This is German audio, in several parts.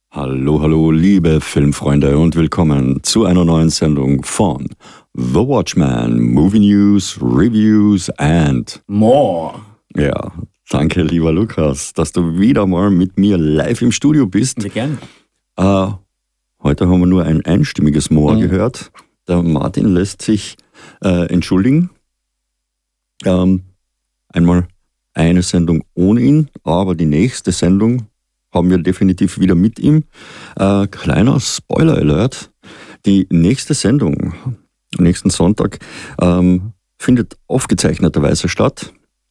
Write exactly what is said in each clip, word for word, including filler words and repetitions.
Hallo, hallo, liebe Filmfreunde und willkommen zu einer neuen Sendung von The Watchman, Movie News, Reviews and More. Ja, danke lieber Lukas, dass du wieder mal mit mir live im Studio bist. Sehr gerne. Äh, heute haben wir nur ein einstimmiges More Mhm. gehört. Der Martin lässt sich äh, entschuldigen. Ähm, einmal eine Sendung ohne ihn, aber die nächste Sendung haben wir definitiv wieder mit ihm. Äh, kleiner Spoiler-Alert. Die nächste Sendung, nächsten Sonntag, ähm, findet aufgezeichneterweise statt,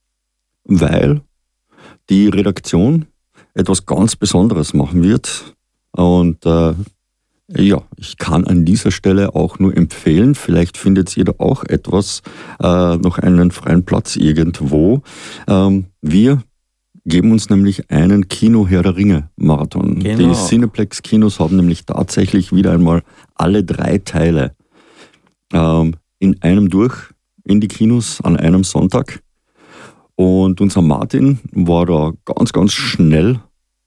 weil die Redaktion etwas ganz Besonderes machen wird. Und äh, ja, ich kann an dieser Stelle auch nur empfehlen, vielleicht findet ihr da auch etwas, äh, noch einen freien Platz irgendwo. Ähm, wir geben uns nämlich einen Kino-Herr der Ringe-Marathon. Genau. Die Cineplex-Kinos haben nämlich tatsächlich wieder einmal alle drei Teile ähm, in einem durch in die Kinos an einem Sonntag. Und unser Martin war da ganz, ganz schnell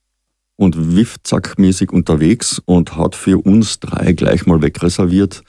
und wiff-zack-mäßig unterwegs und hat für uns drei gleich mal wegreserviert.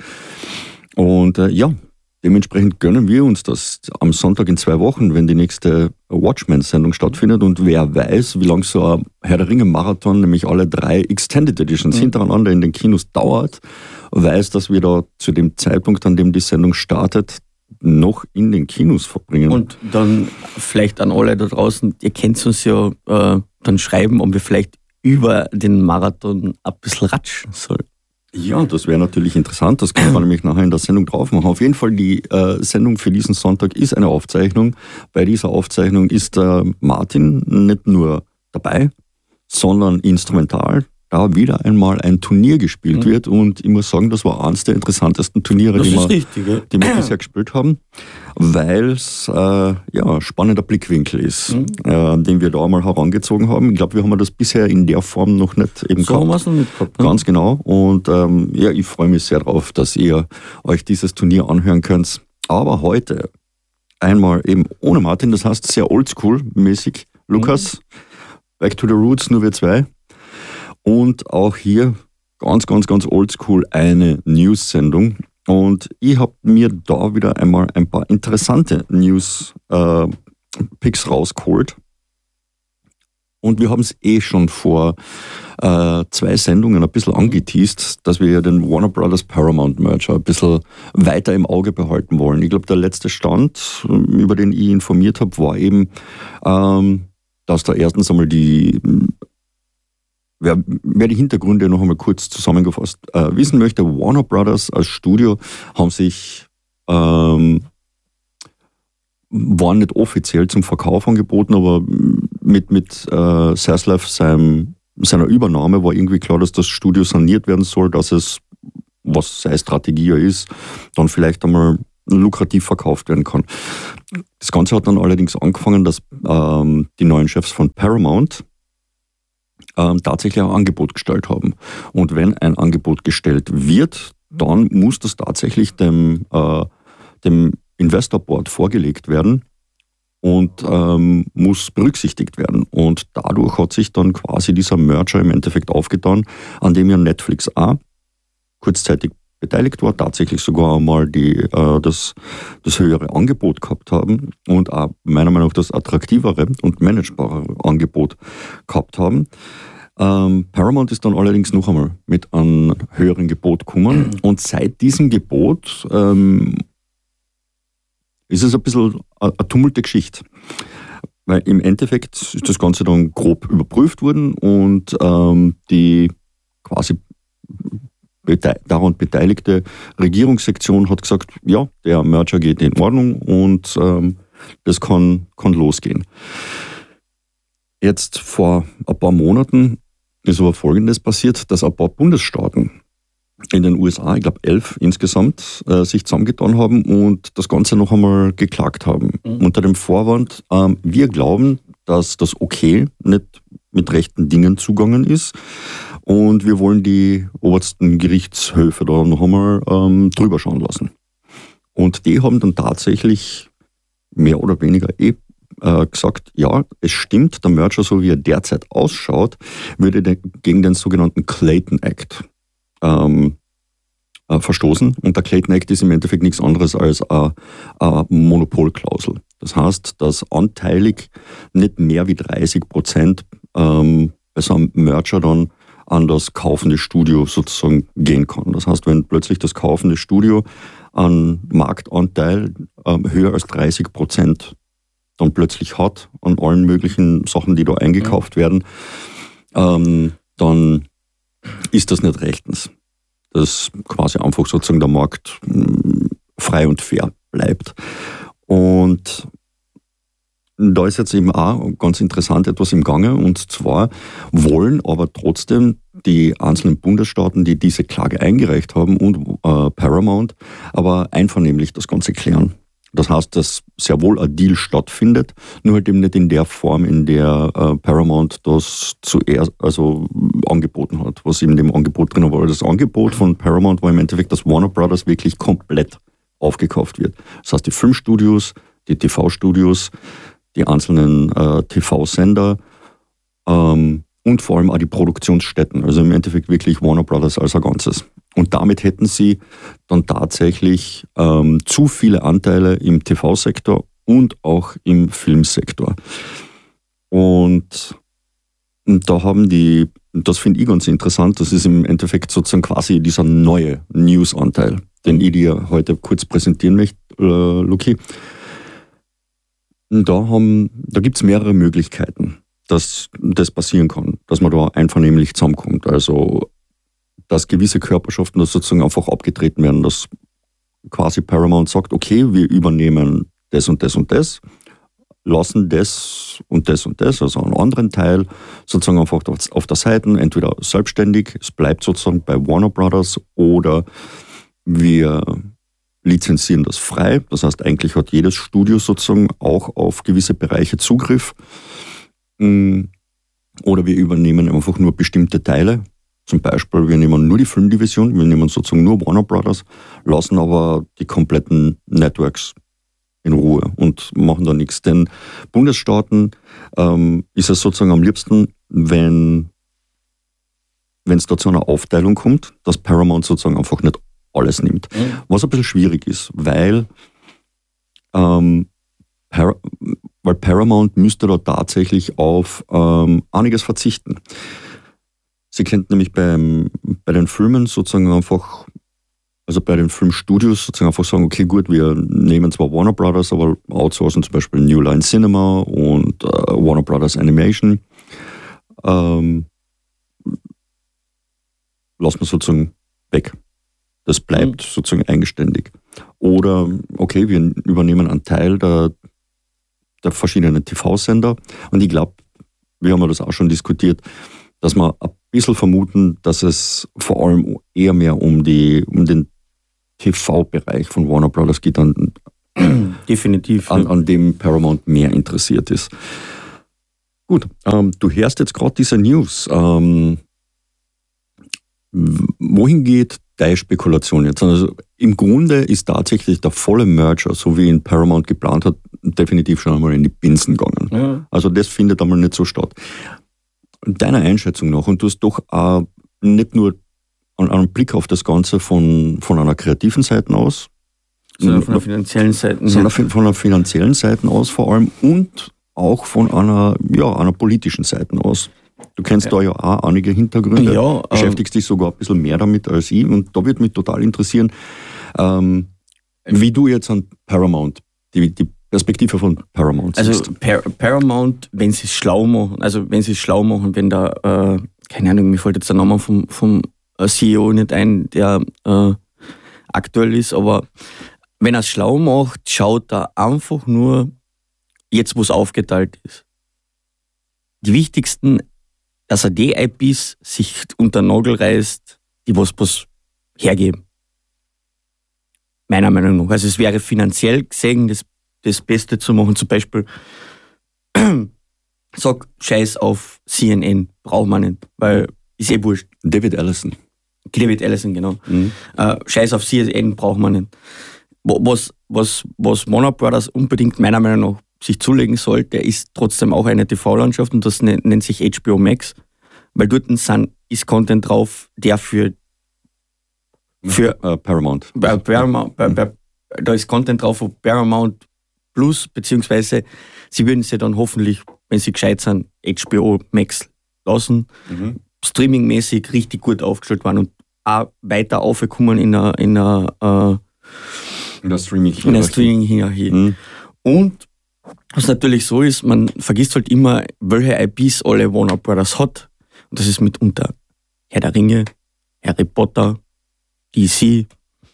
Und äh, ja, dementsprechend gönnen wir uns das am Sonntag in zwei Wochen, wenn die nächste Watchmen-Sendung stattfindet. Und wer weiß, wie lange so ein Herr der Ringe-Marathon, nämlich alle drei Extended Editions mhm. hintereinander in den Kinos dauert, weiß, dass wir da zu dem Zeitpunkt, an dem die Sendung startet, noch in den Kinos verbringen. Und dann vielleicht an alle da draußen, ihr kennt uns ja, äh, dann schreiben, ob wir vielleicht über den Marathon ein bisschen ratschen sollen. Ja, das wäre natürlich interessant. Das kann man nämlich nachher in der Sendung drauf machen. Auf jeden Fall, die äh, Sendung für diesen Sonntag ist eine Aufzeichnung. Bei dieser Aufzeichnung ist äh, Martin nicht nur dabei, sondern instrumental, da wieder einmal ein Turnier gespielt mhm. wird. Und ich muss sagen, das war eines der interessantesten Turniere, das die, wir, richtig, ja. die wir bisher gespielt haben, weil es äh, ja, spannender Blickwinkel ist, mhm. äh, den wir da einmal herangezogen haben. Ich glaube, wir haben das bisher in der Form noch nicht eben so gehabt. haben wir es noch nicht gehabt. Ne? Ganz genau. Und ähm, ja, ich freue mich sehr drauf, dass ihr euch dieses Turnier anhören könnt. Aber heute einmal eben ohne Martin, das heißt sehr oldschool-mäßig. Lukas, mhm. Back to the Roots, nur wir zwei. Und auch hier ganz, ganz, ganz oldschool eine News-Sendung. Und ich habe mir da wieder einmal ein paar interessante News-Picks äh, rausgeholt. Und wir haben es eh schon vor äh, zwei Sendungen ein bisschen angeteased, dass wir ja den Warner Brothers Paramount Merger ein bisschen weiter im Auge behalten wollen. Ich glaube, der letzte Stand, über den ich informiert habe, war eben, ähm, dass da erstens einmal die Wer, wer die Hintergründe noch einmal kurz zusammengefasst äh, wissen möchte, Warner Brothers als Studio haben sich, ähm, waren nicht offiziell zum Verkauf angeboten, aber mit, mit äh, Zaslav, seinem, seiner Übernahme, war irgendwie klar, dass das Studio saniert werden soll, dass es, was seine Strategie ist, dann vielleicht einmal lukrativ verkauft werden kann. Das Ganze hat dann allerdings angefangen, dass ähm, die neuen Chefs von Paramount Ähm, tatsächlich ein Angebot gestellt haben. Und wenn ein Angebot gestellt wird, dann muss das tatsächlich dem, äh, dem Investor Board vorgelegt werden und ähm, muss berücksichtigt werden. Und dadurch hat sich dann quasi dieser Merger im Endeffekt aufgetan, an dem ja Netflix auch kurzzeitig beteiligt war, tatsächlich sogar einmal die, äh, das, das höhere Angebot gehabt haben und auch meiner Meinung nach das attraktivere und managebare Angebot gehabt haben. Ähm, Paramount ist dann allerdings noch einmal mit einem höheren Gebot gekommen und seit diesem Gebot ähm, ist es ein bisschen eine, eine tummelte Geschichte. Weil im Endeffekt ist das Ganze dann grob überprüft worden und ähm, die quasi daran beteiligte Regierungssektion hat gesagt, ja, der Merger geht in Ordnung und ähm, das kann, kann losgehen. Jetzt vor ein paar Monaten ist aber Folgendes passiert, dass ein paar Bundesstaaten in den U S A, ich glaube elf insgesamt, äh, sich zusammengetan haben und das Ganze noch einmal geklagt haben. Mhm. Unter dem Vorwand, ähm, wir glauben, dass das okay nicht mit rechten Dingen zugangen ist und wir wollen die obersten Gerichtshöfe da noch einmal ähm, drüber schauen lassen. Und die haben dann tatsächlich mehr oder weniger eh äh, gesagt, ja, es stimmt, der Merger, so wie er derzeit ausschaut, würde de- gegen den sogenannten Clayton Act ähm, äh, verstoßen. Und der Clayton Act ist im Endeffekt nichts anderes als eine, eine Monopolklausel. Das heißt, dass anteilig nicht mehr wie dreißig Prozent ähm, bei so einem Merger dann an das kaufende Studio sozusagen gehen kann. Das heißt, wenn plötzlich das kaufende Studio einen Marktanteil ähm, höher als dreißig Prozent dann plötzlich hat an allen möglichen Sachen, die da eingekauft werden, ähm, dann ist das nicht rechtens. Dass quasi einfach sozusagen der Markt mh, frei und fair bleibt. Und da ist jetzt eben auch ganz interessant etwas im Gange, und zwar wollen aber trotzdem die einzelnen Bundesstaaten, die diese Klage eingereicht haben, und äh, Paramount, aber einvernehmlich das Ganze klären. Das heißt, dass sehr wohl ein Deal stattfindet, nur halt eben nicht in der Form, in der äh, Paramount das zuerst also angeboten hat, was in dem Angebot drin war. Das Angebot von Paramount war im Endeffekt, dass Warner Brothers wirklich komplett aufgekauft wird. Das heißt, die Filmstudios, die T V-Studios, die einzelnen äh, T V-Sender ähm, und vor allem auch die Produktionsstätten. Also im Endeffekt wirklich Warner Brothers als ein Ganzes. Und damit hätten sie dann tatsächlich ähm, zu viele Anteile im T V-Sektor und auch im Filmsektor. Und, und da haben die, das finde ich ganz interessant, das ist im Endeffekt sozusagen quasi dieser neue News-Anteil, den ich dir heute kurz präsentieren möchte, äh, Luki. Da, haben, da gibt es mehrere Möglichkeiten, dass das passieren kann, dass man da einvernehmlich zusammenkommt. Also, dass gewisse Körperschaften das sozusagen einfach abgetreten werden, dass quasi Paramount sagt, okay, wir übernehmen das und das und das, lassen das und das und das, also einen anderen Teil sozusagen einfach auf der Seite, entweder selbstständig, es bleibt sozusagen bei Warner Brothers, oder wir lizenzieren das frei. Das heißt, eigentlich hat jedes Studio sozusagen auch auf gewisse Bereiche Zugriff. Oder wir übernehmen einfach nur bestimmte Teile. Zum Beispiel, wir nehmen nur die Filmdivision, wir nehmen sozusagen nur Warner Brothers, lassen aber die kompletten Networks in Ruhe und machen da nichts. Denn Bundesstaaten ähm, ist es sozusagen am liebsten, wenn wenn es da zu einer Aufteilung kommt, dass Paramount sozusagen einfach nicht alles nimmt. Mhm. Was ein bisschen schwierig ist, weil, ähm, Par- weil Paramount müsste da tatsächlich auf ähm, einiges verzichten. Sie könnten nämlich beim, bei den Filmen sozusagen einfach, also bei den Filmstudios sozusagen einfach sagen, okay, gut, wir nehmen zwar Warner Brothers, aber outsourcen zum Beispiel New Line Cinema und äh, Warner Brothers Animation. Ähm, lassen wir sozusagen weg. Das bleibt mhm. sozusagen eigenständig. Oder, okay, wir übernehmen einen Teil der, der verschiedenen T V-Sender. Und ich glaube, wir haben ja das auch schon diskutiert, dass wir ein bisschen vermuten, dass es vor allem eher mehr um, die, um den T V-Bereich von Warner Brothers geht, an, definitiv, an, ja. an dem Paramount mehr interessiert ist. Gut, ähm, du hörst jetzt gerade diese News. Ähm, wohin geht deine Spekulation jetzt? Also im Grunde ist tatsächlich der volle Merger, so wie ihn Paramount geplant hat, definitiv schon einmal in die Binsen gegangen. Ja. Also das findet einmal nicht so statt. Deiner Einschätzung nach, und du hast doch äh, nicht nur einen Blick auf das Ganze von, von einer kreativen Seite aus, sondern von der finanziellen Seite, sondern ja. von einer finanziellen Seite aus vor allem, und auch von einer, ja, einer politischen Seite aus. Du kennst ja. da ja auch einige Hintergründe, ja, beschäftigst ähm, dich sogar ein bisschen mehr damit als ich, und da würde mich total interessieren, ähm, wie du jetzt an Paramount, die, die Perspektive von Paramount also siehst. Par- Paramount, wenn sie es schlau machen, also wenn sie es schlau machen, wenn da, äh, keine Ahnung, mir fällt jetzt der Name vom, vom C E O nicht ein, der äh, aktuell ist, aber wenn er es schlau macht, schaut er einfach nur, jetzt wo es aufgeteilt ist, die wichtigsten, dass er die I Ps sich unter den Nagel reißt, die was, was hergeben. Meiner Meinung nach. Also es wäre finanziell gesehen das, das Beste zu machen. Zum Beispiel, sag, scheiß auf C N N, braucht man nicht, weil ist eh wurscht. David Ellison. David Ellison, genau. Mhm. Äh, scheiß auf C N N, braucht man nicht. Was, was, was Warner Brothers unbedingt meiner Meinung nach sich zulegen soll, der ist trotzdem auch eine T V-Landschaft und das nennt, nennt sich H B O Max, weil dort sind, ist Content drauf, der für, für uh, Paramount. Bei Paramount bei, bei, da ist Content drauf auf Paramount Plus, beziehungsweise sie würden sie dann hoffentlich, wenn sie gescheit sind, H B O Max lassen, mhm. streamingmäßig richtig gut aufgestellt waren und auch weiter aufgekommen in einer in einer, äh, in der Streaming-Hierarchie. In der Streaming-Hierarchie. Mhm. Und was natürlich so ist, man vergisst halt immer, welche I Ps alle Warner Brothers hat. Und das ist mitunter Herr der Ringe, Harry Potter, D C.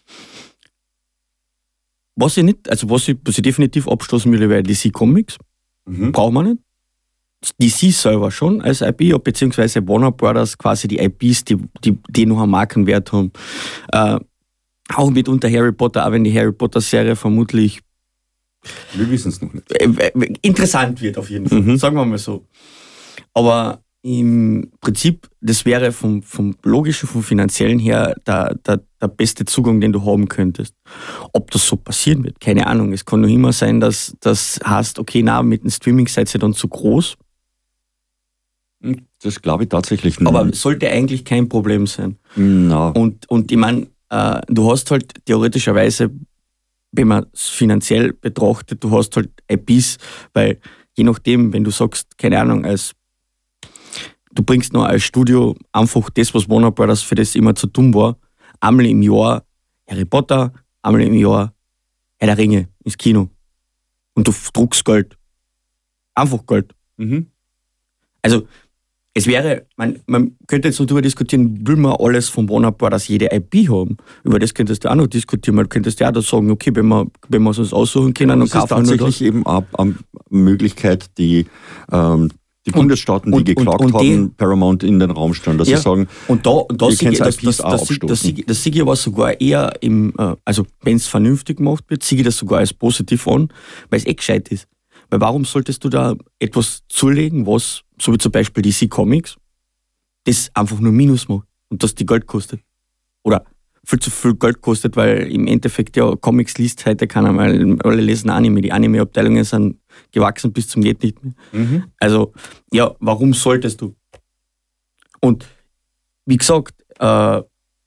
Was ich nicht, also was ich, was ich definitiv abstoßen will, wäre D C Comics. Mhm. Braucht man nicht. D C selber schon als I P, beziehungsweise Warner Brothers quasi die I Ps, die, die, die noch einen Markenwert haben. Äh, auch mitunter Harry Potter, auch wenn die Harry Potter Serie vermutlich wir wissen es noch nicht. Interessant wird auf jeden Fall, mhm. sagen wir mal so. Aber im Prinzip, das wäre vom, vom logischen, vom finanziellen her der, der, der beste Zugang, den du haben könntest. Ob das so passieren wird, keine Ahnung. Es kann noch immer sein, dass das heißt, okay, na, mit dem Streaming seid ihr dann zu groß. Das glaube ich tatsächlich nicht. Aber sollte eigentlich kein Problem sein. No. Und, und ich meine, äh, du hast halt theoretischerweise, wenn man es finanziell betrachtet, du hast halt I Ps, weil je nachdem, wenn du sagst, keine Ahnung, als du bringst noch als Studio einfach das, was Warner Brothers für das immer zu tun war, einmal im Jahr Harry Potter, einmal im Jahr Herr der Ringe ins Kino. Und du druckst Geld. Einfach Geld. Mhm. Also, es wäre, man, man könnte jetzt noch darüber diskutieren, will man alles von Warner Brothers jede I P haben? Über das könntest du auch noch diskutieren. Man könntest ja auch da sagen, okay, wenn wir, wenn wir es uns aussuchen können, dann kaufen wir das. Das ist tatsächlich eben auch eine Möglichkeit, die ähm, die Bundesstaaten, die und, geklagt und, und haben, die, Paramount in den Raum stellen, dass ja, sie sagen, und da, und da ihr könnt das, I Ps das, auch das, abstoßen. Das, das, das sehe ich aber sogar eher im, also wenn es vernünftig gemacht wird, sehe ich das sogar als positiv an, weil es eh gescheit ist. Weil warum solltest du da etwas zulegen, was, so wie zum Beispiel D C Comics, das einfach nur Minus macht und das die Geld kostet? Oder viel zu viel Geld kostet, weil im Endeffekt ja Comics liest heute keiner, weil alle lesen Anime. Die Anime-Abteilungen sind gewachsen bis zum geht nicht mehr. Mhm. Also, ja, warum solltest du? Und wie gesagt, äh,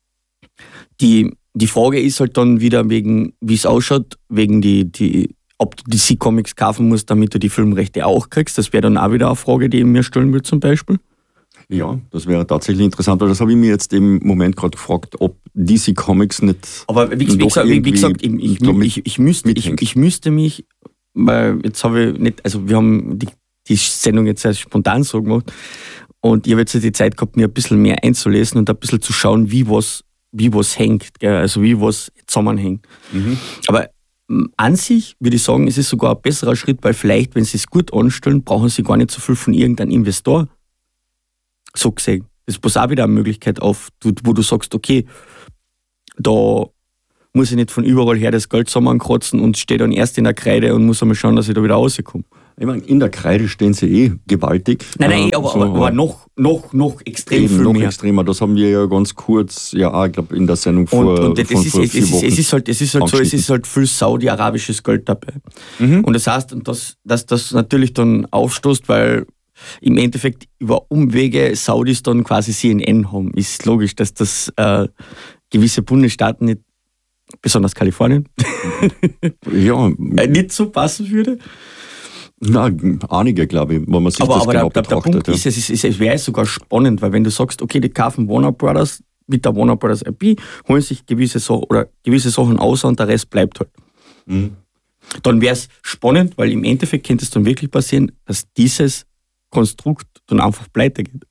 die, die Frage ist halt dann wieder wegen, wie es ausschaut, wegen die, die, ob du D C Comics kaufen musst, damit du die Filmrechte auch kriegst. Das wäre dann auch wieder eine Frage, die ich mir stellen will zum Beispiel. Ja, das wäre tatsächlich interessant, weil das habe ich mir jetzt im Moment gerade gefragt, ob D C Comics nicht. Aber wie, wie, gesagt, wie gesagt, ich, ich, ich, ich, müsste, ich, ich müsste mich, weil jetzt habe ich nicht, also wir haben die, die Sendung jetzt sehr spontan so gemacht und ich habe jetzt die Zeit gehabt, mir ein bisschen mehr einzulesen und ein bisschen zu schauen, wie was, wie was hängt, gell? Also wie was zusammenhängt. Mhm. Aber an sich würde ich sagen, es ist sogar ein besserer Schritt, weil vielleicht, wenn sie es gut anstellen, brauchen sie gar nicht so viel von irgendeinem Investor. So gesehen. Das ist auch wieder eine Möglichkeit auf, wo du sagst, okay, da muss ich nicht von überall her das Geld zusammenkratzen und stehe dann erst in der Kreide und muss einmal schauen, dass ich da wieder rauskomme. Ich meine, in der Kreide stehen sie eh gewaltig. Nein, nein, äh, aber, so, aber, aber noch, noch, noch extrem eben viel noch mehr. extremer. Das haben wir ja ganz kurz, ja, ich glaube, in der Sendung vor, und, und das von, ist, vor es, vier ist, Wochen es ist halt, es ist halt so, es ist halt viel saudi-arabisches Geld dabei. Mhm. Und das heißt, dass, dass das natürlich dann aufstoßt, weil im Endeffekt über Umwege Saudis dann quasi C N N haben. Ist logisch, dass das äh, gewisse Bundesstaaten nicht, besonders Kalifornien, ja, nicht so passen würde. Na, einige, glaube ich, wenn man sich aber, das aber genau der, der, der Punkt ja. ist, es, ist, es wäre sogar spannend, weil wenn du sagst, okay, die kaufen Warner Brothers mit der Warner Brothers I P, holen sich gewisse, so oder gewisse Sachen aus und der Rest bleibt halt. Mhm. Dann wäre es spannend, weil im Endeffekt könnte es dann wirklich passieren, dass dieses Konstrukt dann einfach pleite geht.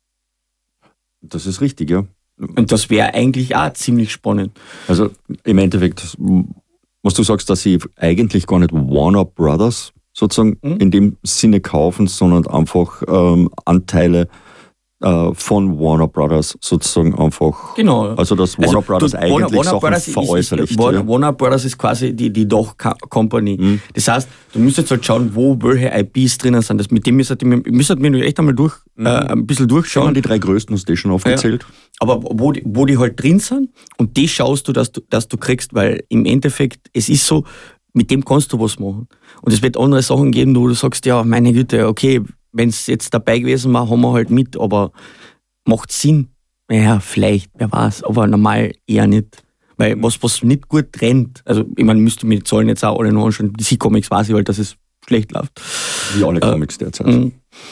Das ist richtig, ja. Und das wäre eigentlich auch ziemlich spannend. Also im Endeffekt, was du sagst, dass sie eigentlich gar nicht Warner Brothers sozusagen mhm. in dem Sinne kaufen, sondern einfach ähm, Anteile äh, von Warner Brothers sozusagen einfach. Genau. Also dass Warner also, Brothers du, eigentlich Warner, Warner Sachen Brothers veräußerlicht. Ist, ist, Warner, ja. Warner Brothers ist quasi die, die Doch-Company. Mhm. Das heißt, du müsstest halt schauen, wo welche I Ps drinnen sind. Das, mit dem müsstet ihr müsstet mir echt einmal durch, mhm. äh, ein bisschen durchschauen. Die drei größten hast du schon aufgezählt. Ja. Aber wo die, wo die halt drin sind und die schaust du, dass du, dass du kriegst, weil im Endeffekt, es ist so, mit dem kannst du was machen. Und es wird andere Sachen geben, wo du sagst, ja, meine Güte, okay, wenn es jetzt dabei gewesen war, haben wir halt mit, aber macht Sinn? Ja, vielleicht, wer weiß, aber normal eher nicht. Weil was, was nicht gut rennt, also ich meine, müsste mir die Zahlen jetzt auch alle noch anschauen, D C-Comics weiß ich halt, dass es schlecht läuft. Wie alle Comics äh, derzeit. Mh.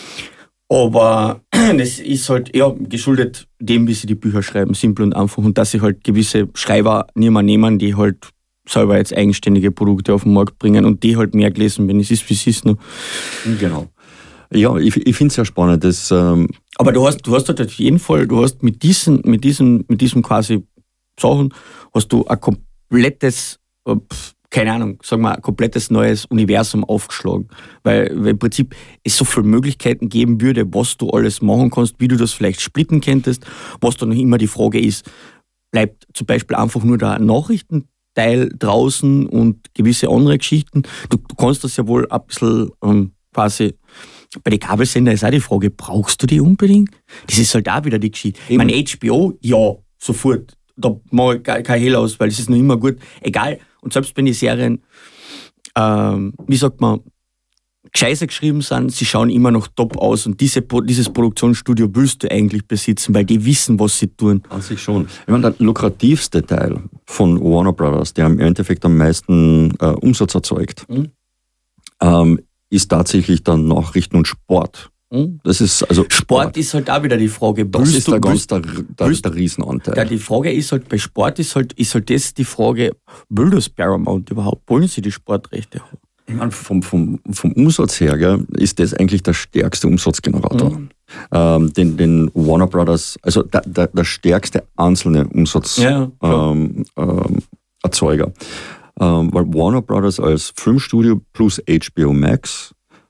Aber das ist halt eher geschuldet dem, wie sie die Bücher schreiben, simpel und einfach. Und dass sie halt gewisse Schreiber nicht mehr nehmen, die halt selber jetzt eigenständige Produkte auf den Markt bringen und die halt mehr gelesen werden. Es ist, wie es ist. Noch. Genau. Ja, ich, ich finde es sehr spannend. Dass, ähm Aber du hast, du hast halt auf jeden Fall, du hast mit diesen, mit diesem, mit diesem quasi Sachen, hast du ein komplettes, keine Ahnung, sagen wir, ein komplettes neues Universum aufgeschlagen. Weil, weil im Prinzip es so viele Möglichkeiten geben würde, was du alles machen kannst, wie du das vielleicht splitten könntest, was dann noch immer die Frage ist, bleibt zum Beispiel einfach nur der Nachrichtenteil draußen und gewisse andere Geschichten. Du, du kannst das ja wohl ein bisschen ähm, quasi, bei den Kabelsender ist auch die Frage, brauchst du die unbedingt? Das ist halt auch wieder die Geschichte. Ich meine, H B O, ja, sofort. Da mache ich kein Hehl aus, weil es ist noch immer gut. Egal. Und selbst wenn die Serien, ähm, wie sagt man, scheiße geschrieben sind, sie schauen immer noch top aus. Und diese, dieses Produktionsstudio willst du eigentlich besitzen, weil die wissen, was sie tun. An sich schon. Ich meine, der lukrativste Teil von Warner Brothers, der im Endeffekt am meisten äh, Umsatz erzeugt, mhm. ähm, ist tatsächlich dann Nachrichten und Sport. Das ist also Sport, Sport ist halt auch wieder die Frage. Das ist der ganz der, der, der Riesenanteil. Ja, die Frage ist halt, bei Sport ist halt, ist halt das die Frage, will das Paramount überhaupt? Wollen sie die Sportrechte haben? Ich meine, vom, vom, vom Umsatz her gell, ist das eigentlich der stärkste Umsatzgenerator. Mhm. Ähm, den, den Warner Brothers, also der, der, der stärkste einzelne Umsatzerzeuger. Ja, ähm, ähm, Erzeuger. ähm, weil Warner Brothers als Filmstudio plus H B O Max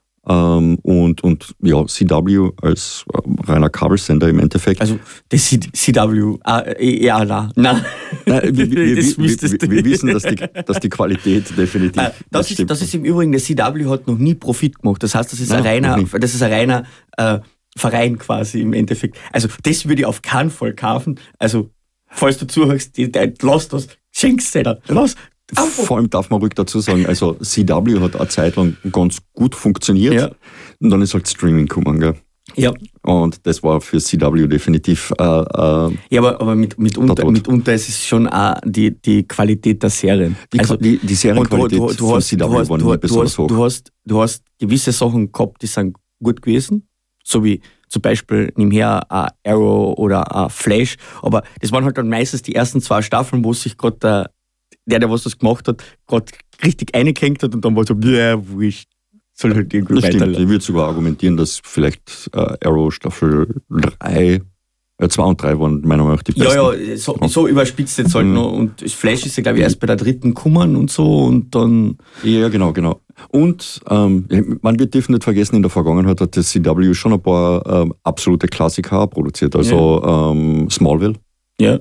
Ähm, und, und ja, C W als äh, reiner Kabelsender im Endeffekt. Also das C W, ah, ja, na, na. Nein, wir, wir, das wir, wir, wir wissen, dass die, dass die Qualität definitiv ah, das, ist, das ist im Übrigen, der C W hat noch nie Profit gemacht. Das heißt, das ist Nein, ein reiner, das ist ein reiner äh, Verein quasi im Endeffekt. Also das würde ich auf keinen Fall kaufen. Also falls du zuhörst, die, die, lass das, schenk's dir, lass. Vor allem darf man ruhig dazu sagen, also C W hat eine Zeit lang ganz gut funktioniert ja. und dann ist halt Streaming gekommen, gell? Ja. Und das war für C W definitiv äh, äh, ja, aber, aber mit, mitunter, mitunter ist es schon auch die, die Qualität der Serien. Die, also, die, die Serienqualität du, du, du von hast, C W du hast, war du, nie besonders du hast, hoch. Du hast, du hast gewisse Sachen gehabt, die sind gut gewesen, so wie zum Beispiel nebenher ein Arrow oder ein Flash, aber das waren halt dann meistens die ersten zwei Staffeln, wo sich gerade der der, der was das gemacht hat, gerade richtig eingehängt hat und dann war so, ja, wurscht, soll halt irgendwie weiterlaufen. Ich würde sogar argumentieren, dass vielleicht äh, Arrow Staffel drei, äh, zwei und drei waren meiner Meinung nach die besten. Ja, ja, so, so überspitzt jetzt halt mhm. noch. Und Flash ist ja, glaube ich, erst bei der dritten gekommen und so und dann... Ja, genau, genau. Und ähm, man wird definitiv nicht vergessen, in der Vergangenheit hat das C W schon ein paar ähm, absolute Klassiker produziert. Also ja. ähm, Smallville. Ja.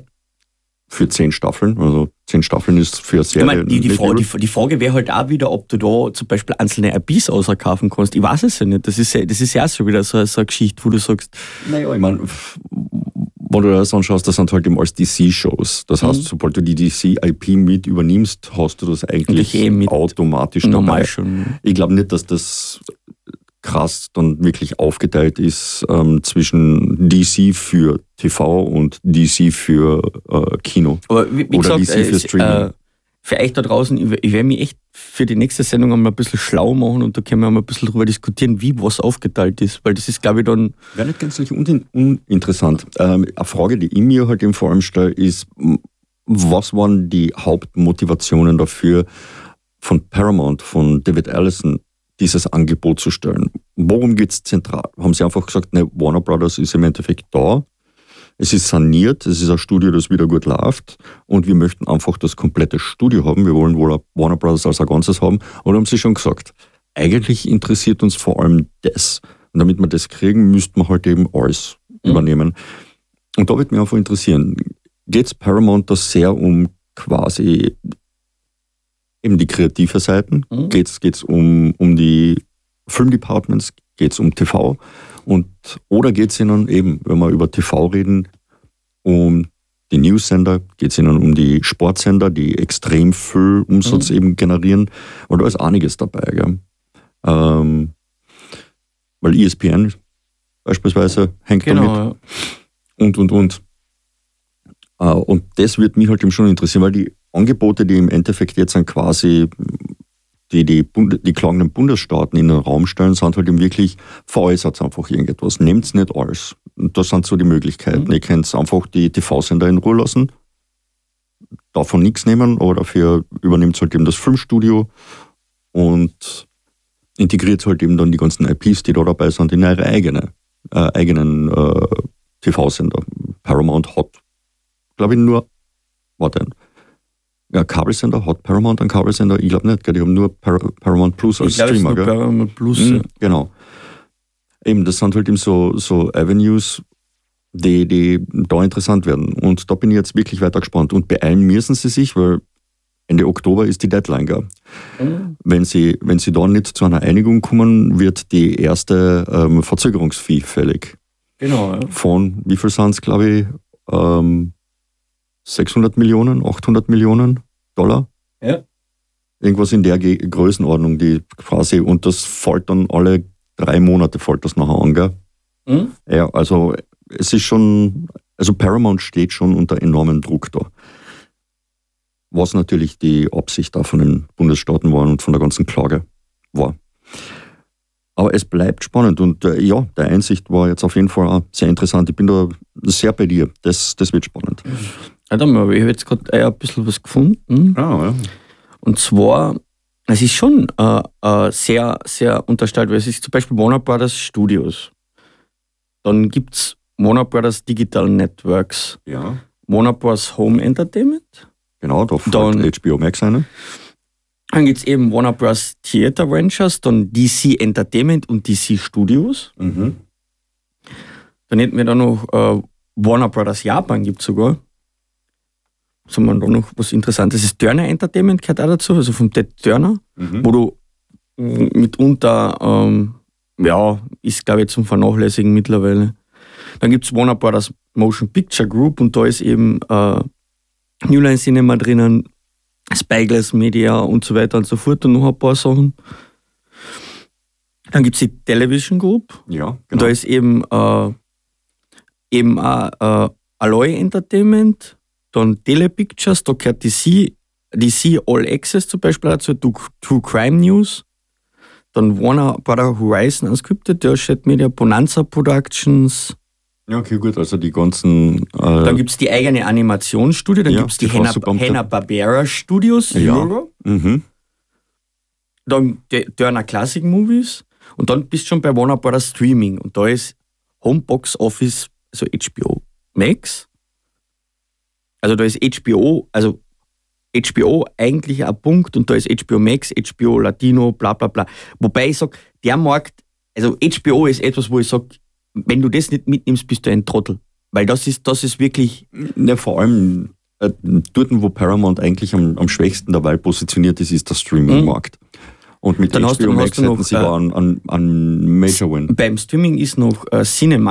Für zehn Staffeln, also zehn Staffeln ist für eine Serie. Ich meine, die, die, Frage, die, die Frage wäre halt auch wieder, ob du da zum Beispiel einzelne I Ps auskaufen kannst. Ich weiß es ja nicht. Das ist ja, das ist ja auch schon wieder so, so eine Geschichte, wo du sagst. Naja, ich meine, wenn du das anschaust, das sind halt eben alles D C-Shows. Das heißt, mhm. sobald du die D C-I P mit übernimmst, hast du das eigentlich eh mit automatisch dabei. Schon. Ich glaube nicht, dass das krass dann wirklich aufgeteilt ist ähm, zwischen D C für T V und D C für äh, Kino. Aber wie, wie oder gesagt, D C für Streaming. Äh, für euch da draußen, ich, ich werde mich echt für die nächste Sendung einmal ein bisschen schlau machen und da können wir einmal ein bisschen drüber diskutieren, wie was aufgeteilt ist, weil das ist, glaube ich, dann... Wäre nicht gänzlich un- uninteressant. Ähm, eine Frage, die ich mir halt eben vor allem stelle, ist, was waren die Hauptmotivationen dafür von Paramount, von David Ellison, dieses Angebot zu stellen? Worum geht es zentral? Haben sie einfach gesagt, ne, Warner Brothers ist im Endeffekt da, es ist saniert, es ist ein Studio, das wieder gut läuft und wir möchten einfach das komplette Studio haben, wir wollen wohl Warner Brothers als ein Ganzes haben, oder haben sie schon gesagt, eigentlich interessiert uns vor allem das und damit wir das kriegen, müssten wir halt eben alles mhm. übernehmen. Und da würde mich einfach interessieren, geht es Paramount da sehr um quasi eben die kreative Seiten, mhm. geht es um, um die Filmdepartments, geht es um T V und oder geht es ihnen eben, wenn wir über T V reden, um die News-Sender, geht es ihnen um die Sportsender, die extrem viel Umsatz mhm. eben generieren. Aber da ist einiges dabei. Gell? Ähm, weil E S P N beispielsweise hängt genau, damit. Ja. Und, und, und. Äh, und das wird mich halt eben schon interessieren, weil die Angebote, die im Endeffekt jetzt dann quasi die, die, Bund- die klagenden Bundesstaaten in den Raum stellen, sind halt eben wirklich, veräußert einfach irgendetwas. Nehmt nicht alles. Und das sind so die Möglichkeiten. Mhm. Ihr könnt einfach die T V-Sender in Ruhe lassen, davon nichts nehmen, aber dafür übernimmt halt eben das Filmstudio und integriert halt eben dann die ganzen I Ps, die da dabei sind, in ihre eigene, äh, eigenen äh, T V-Sender. Paramount hat, glaube ich, nur, warte, ja, Kabelsender, hat Paramount einen Kabelsender? Ich glaube nicht, gell? Die haben nur Par- Paramount Plus als ich glaub, Streamer. Ich glaube, Paramount Plus. Mhm, ja. Genau. Eben, das sind halt eben so, so Avenues, die, die da interessant werden. Und da bin ich jetzt wirklich weiter gespannt. Und beeilen müssen sie sich, weil Ende Oktober ist die Deadline. Gell? Mhm. Wenn sie, wenn sie da nicht zu einer Einigung kommen, wird die erste ähm, Verzögerungsfee fällig. Genau. Ja. Von, wie viel sind es, glaube ich, ähm, sechshundert Millionen, achthundert Millionen Dollar? Ja. Irgendwas in der Ge- Größenordnung, die quasi, und das fällt dann alle drei Monate, fällt das nachher an, gell? Mhm. Ja, also es ist schon, also Paramount steht schon unter enormem Druck da. Was natürlich die Absicht da von den Bundesstaaten war und von der ganzen Klage war. Aber es bleibt spannend und äh, ja, der Einsicht war jetzt auf jeden Fall auch sehr interessant. Ich bin da sehr bei dir. Das, das wird spannend. Warte mal, ich habe jetzt gerade ein bisschen was gefunden. Ah, ja. Und zwar, es ist schon äh, äh, sehr, sehr unterstellt, weil es ist zum Beispiel Warner Brothers Studios. Dann gibt es Warner Brothers Digital Networks. Ja. Warner Bros. Home Entertainment. Genau, da fällt Dann- H B O Max eine. Dann gibt es eben Warner Bros. Theater Ventures, dann D C Entertainment und D C Studios. Mhm. Dann hätten wir da noch äh, Warner Brothers Japan, gibt es sogar. Was haben wir da noch was Interessantes? Das ist Turner Entertainment, gehört auch dazu, also von Ted Turner, Mhm. wo du m, mitunter, ähm, ja, ist glaube ich zum Vernachlässigen mittlerweile. Dann gibt es Warner Brothers Motion Picture Group und da ist eben äh, New Line Cinema drinnen, Spyglass Media und so weiter und so fort und noch ein paar Sachen. Dann gibt es die Television Group. Ja, Und genau. da ist eben, äh, eben auch äh, Alloy Entertainment, dann Telepictures, da gehört D C, D C All Access zum Beispiel dazu, True Crime News, dann Warner Brother Horizon Unscripted, der steht Media, Bonanza Productions, Ja, okay, gut. Also die ganzen. Äh, dann gibt es die eigene Animationsstudio, dann Ja, gibt es die die Hanna- Superbeamte. Hanna-Barbera Studios, Ja. Euro, mhm. dann die Turner Classic Movies und dann bist du schon bei Warner Brothers Streaming und da ist Homebox Office, also H B O Max. Also da ist H B O, also H B O eigentlich ein Punkt und da ist H B O Max, H B O Latino, bla bla bla. Wobei ich sage, der Markt, also H B O ist etwas, wo ich sage, wenn du das nicht mitnimmst, bist du ein Trottel. Weil das ist, das ist wirklich. Ja, vor allem äh, dort, wo Paramount eigentlich am, am schwächsten der Welt positioniert ist, ist der Streaming-Markt. Und mit Dann H hast B du- O dann Max hast du noch, hätten sie äh, da einen, einen, einen Major Win. Beim Streaming ist noch äh, Cinema